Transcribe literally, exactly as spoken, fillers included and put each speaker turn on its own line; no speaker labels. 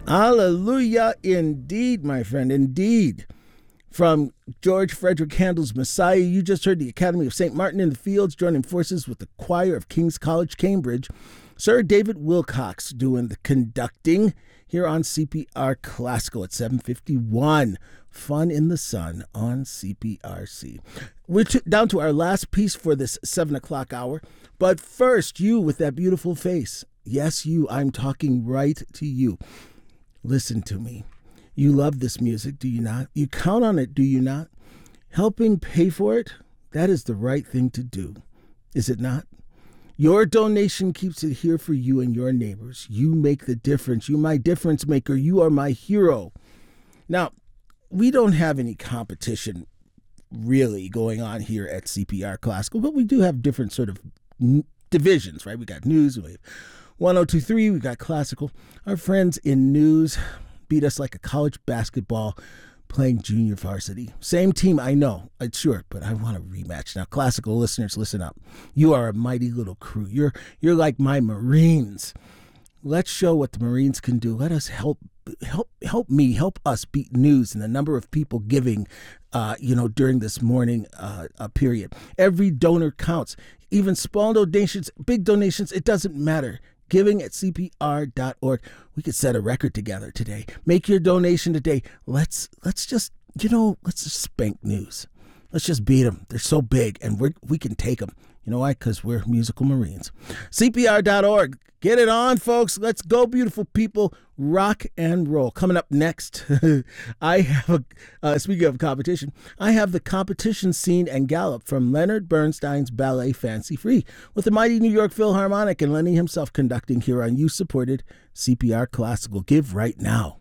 Hallelujah, indeed, my friend, indeed. From George Frederick Handel's Messiah, you just heard the Academy of Saint Martin in the Fields joining forces with the choir of King's College, Cambridge. Sir David Wilcox doing the conducting here on C P R Classical at seven fifty-one. Fun in the Sun on C P R C. We're t- down to our last piece for this seven o'clock hour. But first, you with that beautiful face. Yes, you. I'm talking right to you. Listen to me. You love this music, do you not? You count on it, do you not? Helping pay for it, that is the right thing to do, is it not? Your donation keeps it here for you and your neighbors. You make the difference. You're my difference maker. You are my hero. Now, we don't have any competition really going on here at C P R Classical, but we do have different sort of n- divisions, right? We got news, we have one oh two point three, we got classical. Our friends in news beat us like a college basketball playing junior varsity. Same team, I know, it's sure, but I want a rematch. Now, classical listeners, listen up. You are a mighty little crew. You're you're like my Marines. Let's show what the Marines can do. Let us help help help me, help us beat news and the number of people giving, uh, you know, during this morning uh, uh, period. Every donor counts. Even small donations, big donations, it doesn't matter. Giving at C P R dot org. We could set a record together today. Make your donation today. Let's let's just, you know, let's just spank news. Let's just beat them. They're so big, and we we can take them. You know why? Because we're musical Marines. C P R dot org. Get it on, folks. Let's go, beautiful people. Rock and roll. Coming up next, I have, a, uh, speaking of competition, I have the competition scene and gallop from Leonard Bernstein's ballet Fancy Free with the mighty New York Philharmonic and Lenny himself conducting here on you-supported C P R Classical. Give right now.